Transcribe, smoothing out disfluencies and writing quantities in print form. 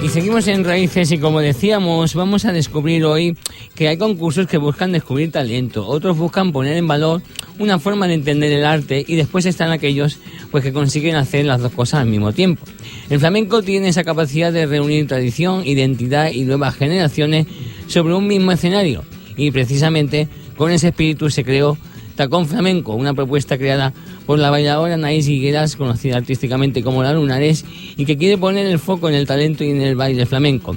Y seguimos en Raíces y, como decíamos, vamos a descubrir hoy que hay concursos que buscan descubrir talento, otros buscan poner en valor una forma de entender el arte, y después están aquellos pues que consiguen hacer las dos cosas al mismo tiempo. El flamenco tiene esa capacidad de reunir tradición, identidad y nuevas generaciones sobre un mismo escenario, y precisamente con ese espíritu se creó Tacón Flamenco, una propuesta creada por la bailadora Anaís Higueras, conocida artísticamente como La Lunares, y que quiere poner el foco en el talento y en el baile flamenco.